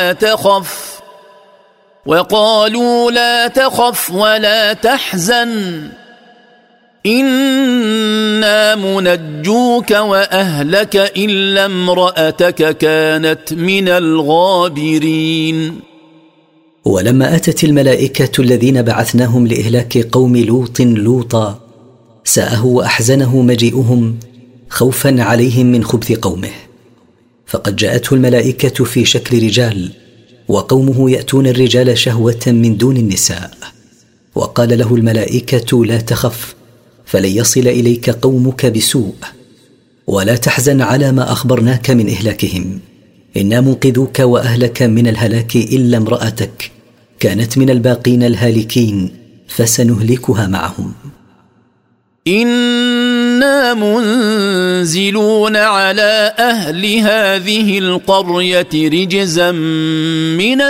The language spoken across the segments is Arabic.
تخف وقالوا لا تخف ولا تحزن إنا منجوك وأهلك إلا امرأتك كانت من الغابرين. ولما أتت الملائكة الذين بعثناهم لإهلاك قوم لوطا ساءه وأحزنه مجيئهم خوفا عليهم من خبث قومه، فقد جاءته الملائكة في شكل رجال وقومه يأتون الرجال شهوة من دون النساء. وقال له الملائكة لا تخف فلن يصل إليك قومك بسوء، ولا تحزن على ما أخبرناك من إهلاكهم، إنا منقذوك وأهلك من الهلاك إلا امرأتك كانت من الباقين الهالكين فسنهلكها معهم. إنا منزلون على أهل هذه القرية رجزا من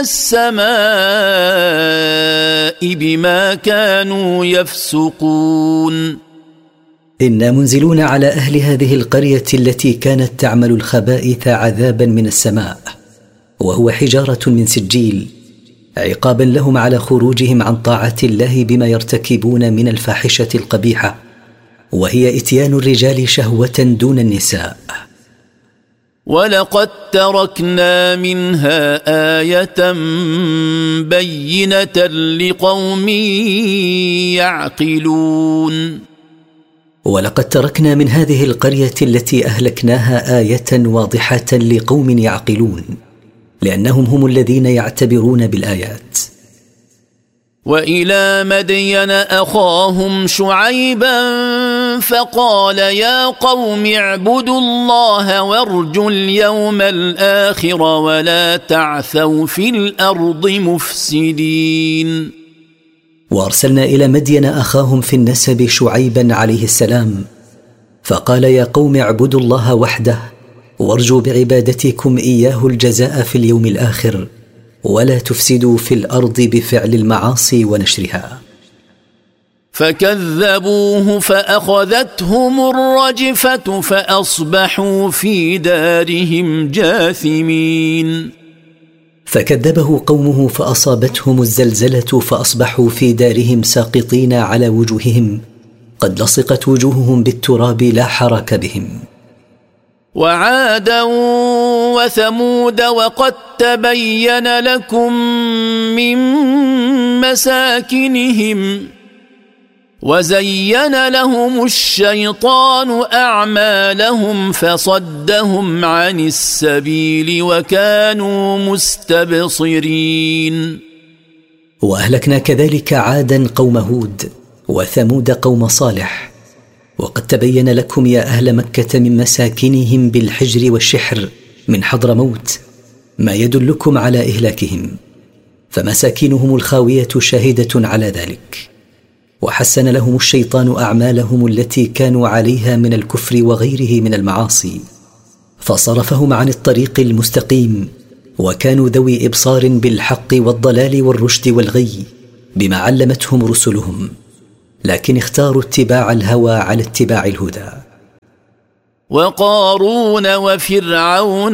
السماء بما كانوا يفسقون. إنا منزلون على أهل هذه القرية التي كانت تعمل الخبائث عذابا من السماء، وهو حجارة من سجيل، عقابا لهم على خروجهم عن طاعة الله بما يرتكبون من الفاحشة القبيحة، وهي إتيان الرجال شهوة دون النساء. ولقد تركنا منها آية بينة لقوم يعقلون. ولقد تركنا من هذه القرية التي أهلكناها آية واضحة لقوم يعقلون، لأنهم هم الذين يعتبرون بالآيات. وإلى مدين أخاهم شعيبا فقال يا قوم اعبدوا الله وارجوا اليوم الآخر ولا تعثوا في الأرض مفسدين. وأرسلنا إلى مدين أخاهم في النسب شعيبا عليه السلام فقال يا قوم اعبدوا الله وحده وارجوا بعبادتكم إياه الجزاء في اليوم الآخر ولا تفسدوا في الأرض بفعل المعاصي ونشرها. فكذبوه فأخذتهم الرجفة فأصبحوا في دارهم جاثمين. فكذبه قومه فأصابتهم الزلزلة فأصبحوا في دارهم ساقطين على وجوههم، قد لصقت وجوههم بالتراب لا حرك بهم. وعادا وثمود وقد تبين لكم من مساكنهم وزين لهم الشيطان أعمالهم فصدهم عن السبيل وكانوا مستبصرين. وأهلكنا كذلك عادا قوم هود وثمود قوم صالح، وقد تبين لكم يا أهل مكة من مساكنهم بالحجر والشحر من حضرموت ما يدلكم على إهلاكهم، فمساكنهم الخاوية شاهدة على ذلك. وحسن لهم الشيطان أعمالهم التي كانوا عليها من الكفر وغيره من المعاصي، فصرفهم عن الطريق المستقيم، وكانوا ذوي إبصار بالحق والضلال والرشد والغي بما علمتهم رسلهم، لكن اختاروا اتباع الهوى على اتباع الهدى. وقارون وفرعون